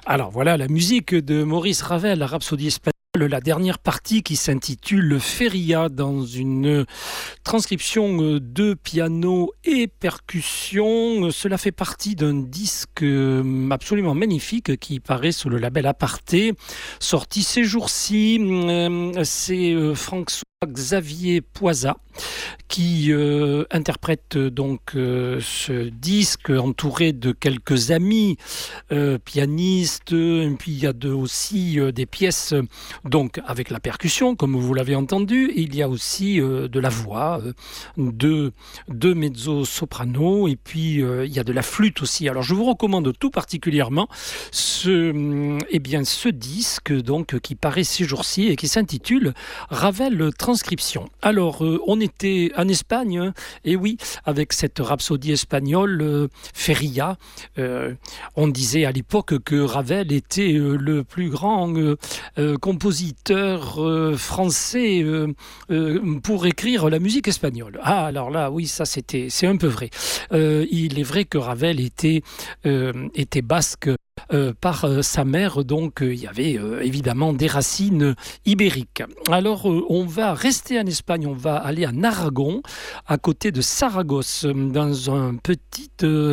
Alors voilà la musique de Maurice Ravel, la Rhapsodie espagnole, la dernière partie qui s'intitule Feria dans une transcription de piano et percussion. Cela fait partie d'un disque absolument magnifique qui paraît sous le label Aparté, sorti ces jours-ci. C'est François Xavier Poisa qui interprète donc ce disque entouré de quelques amis pianistes, et puis il y a aussi des pièces donc avec la percussion comme vous l'avez entendu, il y a aussi de la voix, deux mezzo-sopranos, et puis il y a de la flûte aussi. Alors je vous recommande tout particulièrement ce disque donc qui paraît ces jours-ci et qui s'intitule Ravel Transcription. Alors on était en Espagne, et oui, avec cette rhapsodie espagnole, Feria. On disait à l'époque que Ravel était le plus grand compositeur français pour écrire la musique espagnole. Ah, alors là, oui, c'est un peu vrai. Il est vrai que Ravel était basque. Par sa mère, donc il y avait évidemment des racines ibériques. Alors on va rester en Espagne, on va aller en Aragon, à côté de Saragosse, dans un petit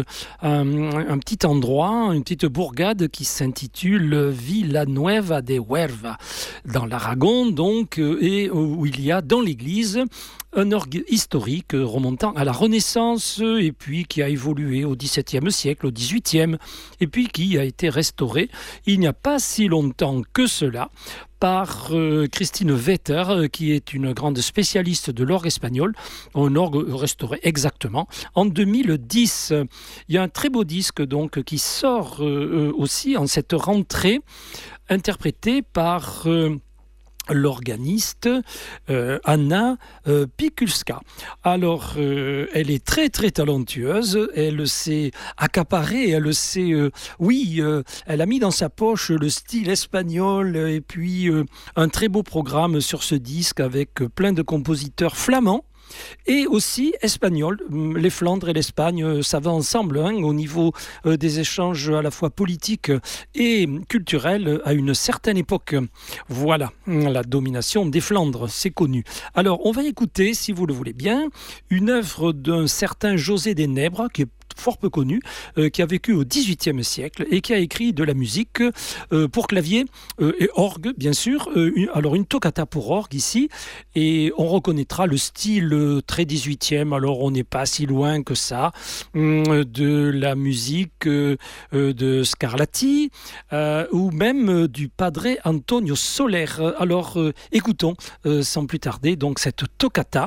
endroit, une petite bourgade qui s'intitule Villanueva de Huerva, dans l'Aragon donc, et où il y a dans l'église un orgue historique remontant à la Renaissance, et puis qui a évolué au XVIIe siècle, au XVIIIe, et puis qui a été restauré il n'y a pas si longtemps que cela par Christine Vetter, qui est une grande spécialiste de l'orgue espagnol, un orgue restauré exactement en 2010. Il y a un très beau disque donc qui sort aussi en cette rentrée, interprété par l'organiste Anna Pikulska. Alors, elle est très très talentueuse, elle s'est accaparée, elle a mis dans sa poche le style espagnol, et puis un très beau programme sur ce disque avec plein de compositeurs flamands et aussi espagnol. Les Flandres et l'Espagne, ça va ensemble au niveau des échanges à la fois politiques et culturels à une certaine époque. Voilà, la domination des Flandres, c'est connu. Alors, on va écouter, si vous le voulez bien, une œuvre d'un certain José de Nebra, qui est fort peu connu, qui a vécu au XVIIIe siècle et qui a écrit de la musique pour clavier et orgue, bien sûr. Alors une toccata pour orgue ici, et on reconnaîtra le style très XVIIIe, alors on n'est pas si loin que ça, de la musique de Scarlatti ou même du Padre Antonio Soler. Alors écoutons sans plus tarder donc cette toccata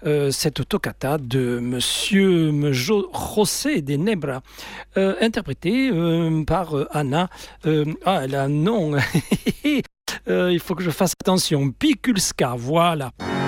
de Monsieur José de Nebra, interprétée par Anna. Elle a un nom. Il faut que je fasse attention. Pikulska, voilà.